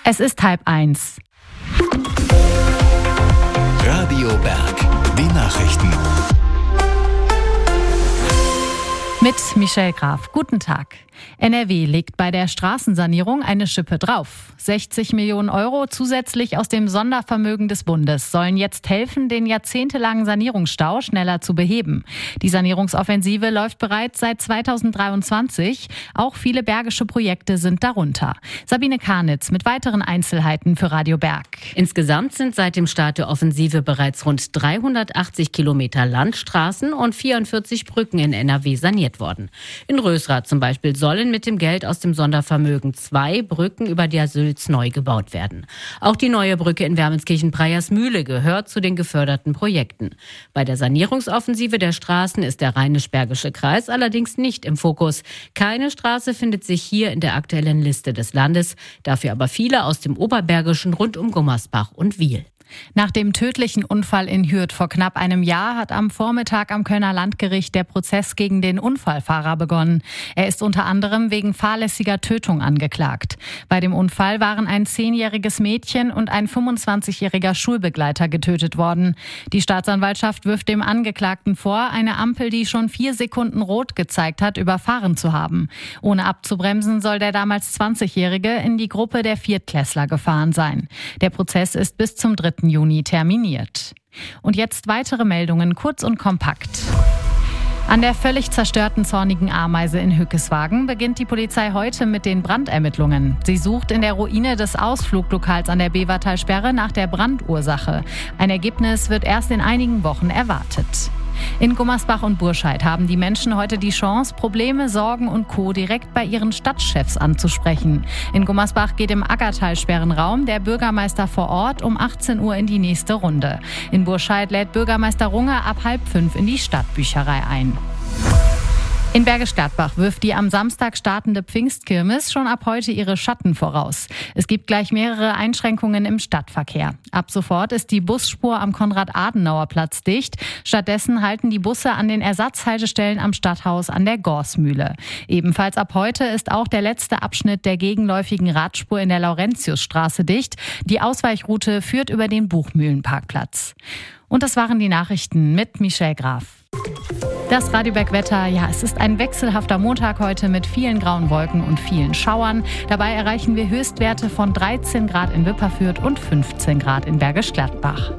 Es ist 12:30. Radio Berg, die Nachrichten. Mit Michelle Graf. Guten Tag. NRW legt bei der Straßensanierung eine Schippe drauf. 60 Millionen Euro zusätzlich aus dem Sondervermögen des Bundes sollen jetzt helfen, den jahrzehntelangen Sanierungsstau schneller zu beheben. Die Sanierungsoffensive läuft bereits seit 2023. Auch viele bergische Projekte sind darunter. Sabine Karnitz mit weiteren Einzelheiten für Radio Berg. Insgesamt sind seit dem Start der Offensive bereits rund 380 Kilometer Landstraßen und 44 Brücken in NRW saniert worden. In Rösrath zum Beispiel sollen mit dem Geld aus dem Sondervermögen 2 Brücken über der Sülz neu gebaut werden. Auch die neue Brücke in Wermelskirchen-Preyersmühle gehört zu den geförderten Projekten. Bei der Sanierungsoffensive der Straßen ist der Rheinisch-Bergische Kreis allerdings nicht im Fokus. Keine Straße findet sich hier in der aktuellen Liste des Landes, dafür aber viele aus dem Oberbergischen rund um Gummersbach und Wiel. Nach dem tödlichen Unfall in Hürth vor knapp einem Jahr hat am Vormittag am Kölner Landgericht der Prozess gegen den Unfallfahrer begonnen. Er ist unter anderem wegen fahrlässiger Tötung angeklagt. Bei dem Unfall waren ein 10-jähriges Mädchen und ein 25-jähriger Schulbegleiter getötet worden. Die Staatsanwaltschaft wirft dem Angeklagten vor, eine Ampel, die schon 4 Sekunden rot gezeigt hat, überfahren zu haben. Ohne abzubremsen soll der damals 20-Jährige in die Gruppe der Viertklässler gefahren sein. Der Prozess ist bis zum 3. Juni terminiert. Und jetzt weitere Meldungen, kurz und kompakt. An der völlig zerstörten Zornigen Ameise in Hückeswagen beginnt die Polizei heute mit den Brandermittlungen. Sie sucht in der Ruine des Ausfluglokals an der Bevertalsperre nach der Brandursache. Ein Ergebnis wird erst in einigen Wochen erwartet. In Gummersbach und Burscheid haben die Menschen heute die Chance, Probleme, Sorgen und Co. direkt bei ihren Stadtchefs anzusprechen. In Gummersbach geht im Aggertal-Sperrenraum der Bürgermeister vor Ort um 18 Uhr in die nächste Runde. In Burscheid lädt Bürgermeister Runge ab 4:30 in die Stadtbücherei ein. In Bergisch Gladbach wirft die am Samstag startende Pfingstkirmes schon ab heute ihre Schatten voraus. Es gibt gleich mehrere Einschränkungen im Stadtverkehr. Ab sofort ist die Busspur am Konrad-Adenauer-Platz dicht. Stattdessen halten die Busse an den Ersatzhaltestellen am Stadthaus an der Gorsmühle. Ebenfalls ab heute ist auch der letzte Abschnitt der gegenläufigen Radspur in der Laurentiusstraße dicht. Die Ausweichroute führt über den Buchmühlenparkplatz. Und das waren die Nachrichten mit Michelle Graf. Das Radio Berg Wetter, es ist ein wechselhafter Montag heute mit vielen grauen Wolken und vielen Schauern. Dabei erreichen wir Höchstwerte von 13 Grad in Wipperfürth und 15 Grad in Bergisch Gladbach.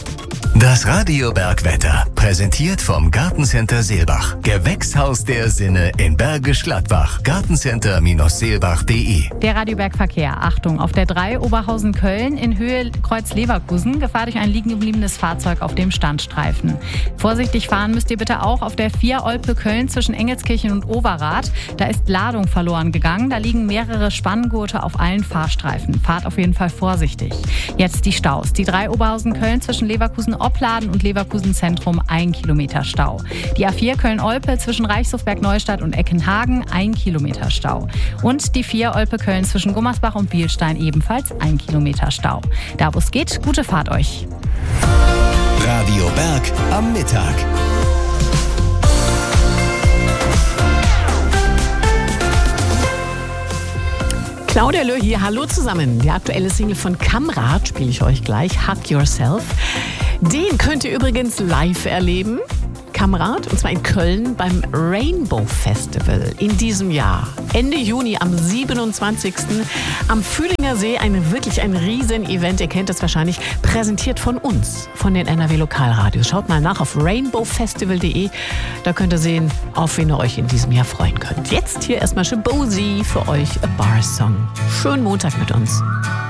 Das Radio Berg Wetter, präsentiert vom Gartencenter Seelbach. Gewächshaus der Sinne in Bergisch Gladbach. Gartencenter-seelbach.de. Der Radio Berg Verkehr. Achtung, auf der 3 Oberhausen-Köln in Höhe Kreuz Leverkusen Gefahr durch ein liegen gebliebenes Fahrzeug auf dem Standstreifen. Vorsichtig fahren müsst ihr bitte auch auf der 4 Olpe-Köln zwischen Engelskirchen und Overath. Da ist Ladung verloren gegangen. Da liegen mehrere Spanngurte auf allen Fahrstreifen. Fahrt auf jeden Fall vorsichtig. Jetzt die Staus. Die 3 Oberhausen-Köln zwischen Leverkusen-Opladen und Leverkusen-Zentrum 1 Kilometer Stau. Die A4 Köln-Olpe zwischen Reichshofberg-Neustadt und Eckenhagen 1 Kilometer Stau. Und die 4 Olpe-Köln zwischen Gummersbach und Bielstein ebenfalls 1 Kilometer Stau. Da wo es geht, gute Fahrt euch. Radio Berg am Mittag. Claudia Löh hier, hallo zusammen. Die aktuelle Single von Kamrat spiele ich euch gleich, Hug Yourself. Den könnt ihr übrigens live erleben. Kamrat, und zwar in Köln beim Rainbow Festival in diesem Jahr. Ende Juni am 27. am Fühlinger See, ein Riesen-Event. Ihr kennt es wahrscheinlich, präsentiert von uns, von den NRW Lokalradios. Schaut mal nach auf rainbowfestival.de. Da könnt ihr sehen, auf wen ihr euch in diesem Jahr freuen könnt. Jetzt hier erstmal Shabozy für euch, A Bar Song. Schönen Montag mit uns.